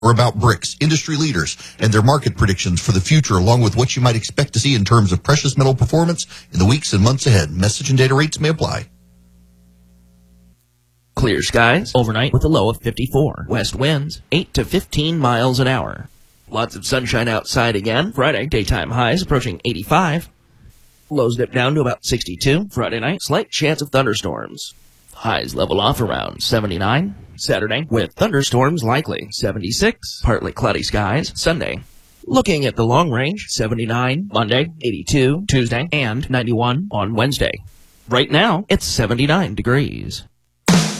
about bricks, industry leaders, and their market predictions for the future, along with what you might expect to see in terms of precious metal performance in the weeks and months ahead. Message and data rates may apply. Clear skies overnight with a low of 54. West winds 8 to 15 miles an hour. Lots of sunshine outside again. Friday, daytime highs approaching 85. Lows dip down to about 62. Friday night, slight chance of thunderstorms. Highs level off around 79. Saturday, with thunderstorms likely, 76. Partly cloudy skies. Sunday, looking at the long range, 79. Monday, 82. Tuesday, and 91 on Wednesday. Right now, it's 79 degrees.